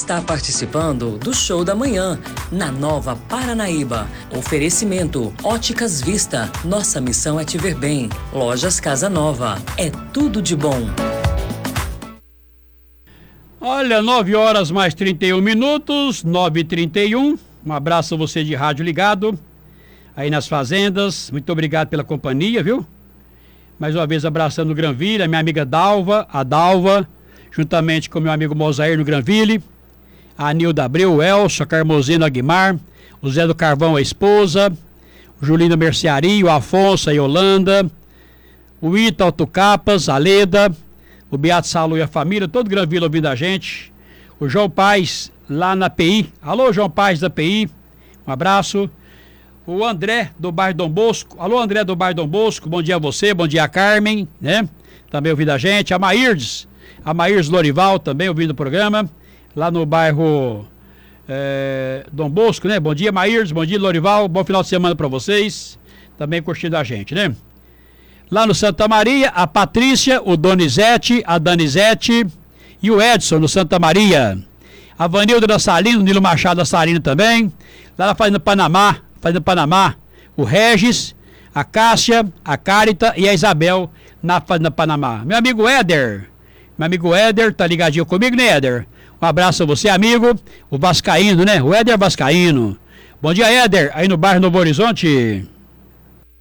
está participando do Show da Manhã, na Nova Paranaíba. Oferecimento Óticas Vista. Nossa missão é te ver bem. Lojas Casa Nova. É tudo de bom. Olha, 9 horas mais 31 minutos, 9h31. Um abraço a você de rádio ligado, aí nas fazendas. Muito obrigado pela companhia, viu? Mais uma vez abraçando o Granville, a minha amiga Dalva, juntamente com meu amigo Mosair no Granville, a Nilda Abreu, o Elcio, a Carmozino Aguimar, o Zé do Carvão, a esposa, o Julino Merceari, o Afonso, a Yolanda, o Ita Autocapas, a Leda, o Beato Salu e a família, todo Granville ouvindo a gente, o João Paz lá na PI, alô João Paz da PI, um abraço. O André do bairro Dom Bosco, alô André do bairro Dom Bosco, bom dia a você, bom dia a Carmen, né? Também ouvindo a gente, a Maírdes Lorival também ouvindo o programa, lá no bairro Dom Bosco, né? Bom dia Maírdes, bom dia Lorival, bom final de semana para vocês, também curtindo a gente, né? Lá no Santa Maria, a Patrícia, o Donizete, a Danizete e o Edson no Santa Maria. A Vanilda da Salina, o Nilo Machado da Salina também, lá na Fazenda Panamá, o Regis, a Cássia, a Carita e a Isabel na Fazenda Panamá. Meu amigo Éder, tá ligadinho comigo, né, Éder? Um abraço a você, amigo. O Vascaíno, né? O Éder Vascaíno. Bom dia, Éder, aí no bairro Novo Horizonte.